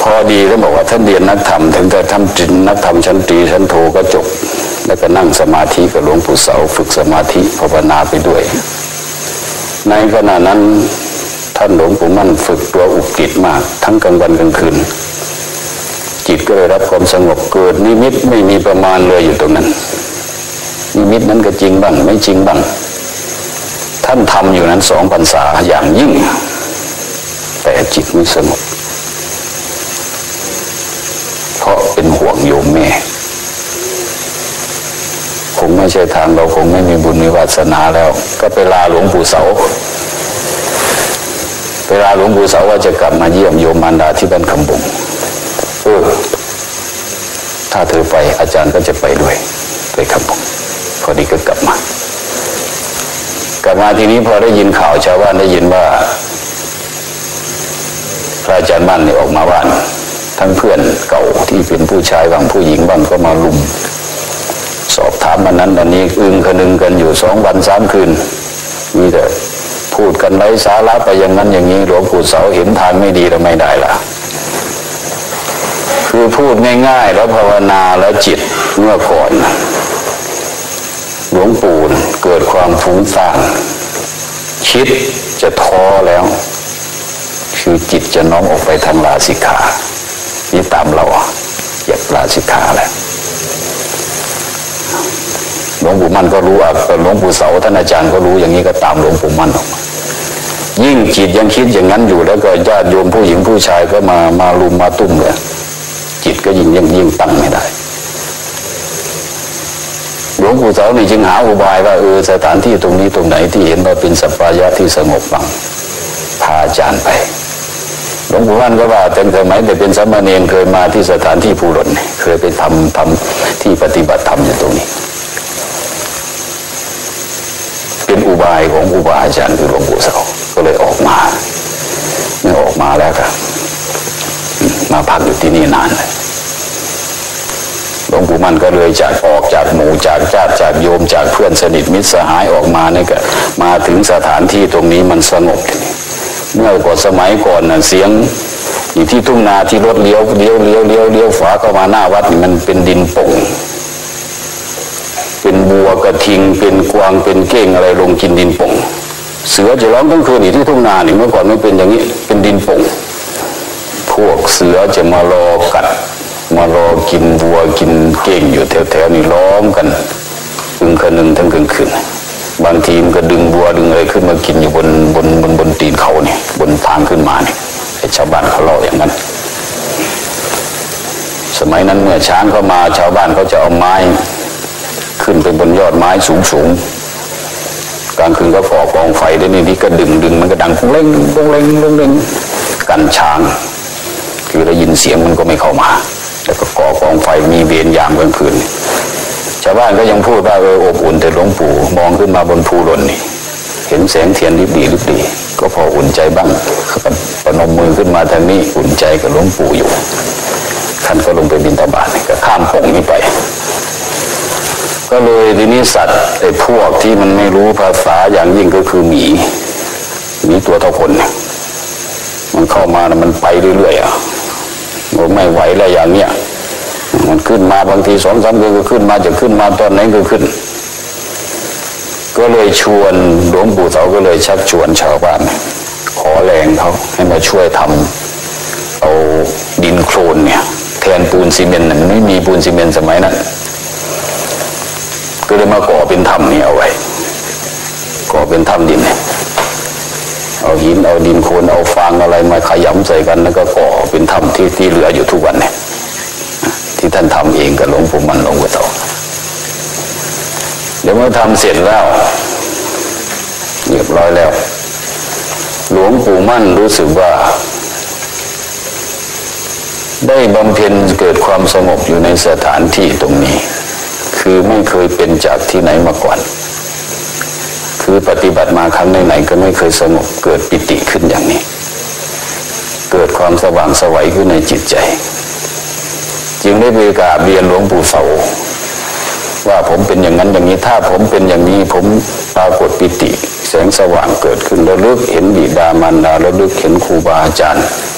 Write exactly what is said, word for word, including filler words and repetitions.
พอดีแล้วบอกว่าท่านเรียนนักธรรมถึงจะทำจิตนักธรรมชั้นตรีชั้นโทก็จบแล้วก็นั่งสมาธิกับหลวงปู่เสาฝึกสมาธิภาวนาไปด้วยในขณะนั้นท่านหลวงปู่มั่นฝึกตัวอุกฤษมากทั้งกลางวันกลางคืนจิตก็ได้รับความสงบเกิดนิมิตไม่มีประมาณเลยอยู่ตรงนั้นนิมิตนั้นก็จริงบ้างไม่จริงบ้างท่านทำอยู่นั้นสองพรรษาอย่างยิ่งแต่จิตไม่สงบเพราะเป็นห่วงโยมแม่คงไม่ใช่ทางเราคงไม่มีบุญมีวาสนาแล้วก็ไปลาหลวงปู่เสาไปลาหลวงปู่เสาว่าจะกลับมาเยี่ยมโยมมารดาที่บ้านคำบุงเออถ้าเธอไปอาจารย์ก็จะไปด้วยไปคำบุงพอดีก็กลับมากลับมาทีนี้พอได้ยินข่าวชาวบ้านได้ยินว่าพระอาจารย์มั่นเนี่ยออกมาบ้านทั้งเพื่อนเก่าที่เป็นผู้ชายบางผู้หญิงบางก็มาลุมสอบถามมันนั้นอันนี้อึ้งคนึงกันอยู่สองวันสามคืนมีแต่พูดกันไร้สาระไปอย่างนั้นอย่างนี้หลวงปู่เสาเห็นทางไม่ดีแล้วไม่ได้ล่ะคือพูดง่ายๆแล้วภาวนาแล้วจิตเมื่อก่อนหลวงปู่เกิดความฟุ้งซ่านคิดจะท้อแล้วคือจิตจะน้อมออกไปทางลาสิกขานี่ตามเราอยากลาสิกขาแหละหลวงปู่มั่นก็รู้อ่ะหลวงปู่เสาท่านอาจารย์ก็รู้อย่างนี้ก็ตามหลวงปู่มั่นออกมายิ่งจิตยังคิดอย่างนั้นอยู่แล้วก็ญาติโยมผู้หญิงผู้ชายก็มามาลุมมาตุ้มเลยจิตก็ยิ่งยิ่งยิ่งตั้งไม่ได้หลวงปู่เสานี่จึงหาอุบายว่าเออสถานที่ตรงนี้ตรงไหนที่เห็นว่าเป็นสัปปายะที่สงบบ้างพาอาจารย์ไปหลวงปู่มั่นก็ว่าตั้งแต่สมัยแต่เป็นสามเณรเคยมาที่สถานที่ภูหล่นเคยไปทำทำที่ปฏิบัติธรรมอยู่ตรงนี้เป็นอุบายของอุบาอาจารย์คือหลวงปู่เสาก็เลยออกมาไม่ออกมาแล้วครับมาพักอยู่ที่นี่นานเลยหลวงปู่มั่นก็เลยจากออกจากหมู่จากญาติจากโยมจากเพื่อนสนิทมิตรสหายออกมาเนี่ยก็มาถึงสถานที่ตรงนี้มันสงบเมื่อก่อนสมัยก่อนน่ะเสียงอยู่ที่ทุ่งนาที่รถเลี้ยวเลี้ยวเลี้ยวเลี้ยวเลี้ยวฝาเข้ามาหน้าวัดนี่มันเป็นดินป่งเป็นบัวกระทิงเป็นกวางเป็นเก้งอะไรลงกินดินป่งเสือจะร้องทั้งคืนอยู่ที่ทุ่งนานี่เมื่อก่อนไม่เป็นอย่างนี้เป็นดินป่งพวกเสือจะมารอกัดมารอกินบัวกินเก้งอยู่แถวๆนี่ล้อมกันอึ้งคนึงทั้งกลางคืนบางทีมันก็ดึงบัวดึงอะไรขึ้นมากินอยู่บนบนบนบนตีนเขาเนี่ยบนทางขึ้นมาเนี่ยไอ้ชาวบ้านเขาเล่าอย่างนั้นสมัยนั้นเมื่อช้างเข้ามาชาวบ้านเขาจะเอาไม้ขึ้นไปบนยอดไม้สูงสูงกลางคืนก็ก่อกองไฟได้นี่ที่ก็ดึงดึงมันก็ดังปุ้งเล้งปุ้งเล้งปุ้งเล้งกันช้างคือได้ยินเสียงมันก็ไม่เข้ามาแล้วก็ก่อกองไฟมีเวรยามกลางคืนชาวบ้านก็ยังพูดว่าเอออบอุ่นแต่หลวงปู่มองขึ้นมาบนภูหล่นนี่เห็นแสงเทียนริบดีริบดีก็พออุ่นใจบ้างก็ประนมมือขึ้นมาทางนี้อุ่นใจกับหลวงปู่อยู่ท่านก็ลงไปบิณฑบาตก็ข้ามป่งนี้ไปก็เลยทีนี้สัตว์ไอ้พวกที่มันไม่รู้ภาษาอย่างยิ่งก็คือหมีหมีตัวเท่าคนมันเข้ามาแล้วมันไปเรื่อยๆอ่ะมันไม่ไหวแล้วอย่างเนี้ยมันขึ้นมาบางทีสองสามเดือนก็ขึ้นมาจะขึ้นมาตอนไหนก็ขึ้นก็เลยชวนหลวงปู่เสาก็เลยชักชวนชาวบ้านขอแรงเขาให้มาช่วยทำเอาดินโคลนเนี่ยแทนปูนซีเมนต์มันไม่มีปูนซีเมนต์สมัยนั้นก็เลยมาก่อเป็นถ้ำนี่เอาไว้ก่อเป็นถ้ำดินเอาหินเอาดินโคลนเอาฟางอะไรมาขยำใส่กันแล้วก็ก่อเป็นถ้ำที่ที่เหลืออยู่ทุกวันเนี่ยที่ท่านทำเองกับหลวงปู่มั่นหลวงปู่เสาเดี๋ยวเมื่อทำเสร็จแล้วเรียบร้อยแล้วหลวงปู่มั่นรู้สึกว่าได้บำเพ็ญเกิดความสงบอยู่ในสถานที่ตรงนี้คือไม่เคยเป็นจากที่ไหนมาก่อนคือปฏิบัติมาครั้งไหนๆก็ไม่เคยสงบเกิดปิติขึ้นอย่างนี้เกิดความสว่างไสวขึ้นในจิตใจจึงได้ไปกราบเรียนหลวงปู่เสาว่าผมเป็นอย่างนั้นอย่างนี้ถ้าผมเป็นอย่างนี้ผมปรากฏปิติแสงสว่างเกิดขึ้นแล้วลึกเห็นบิดามารดาแล้วลึกเห็นครูบาอาจารย์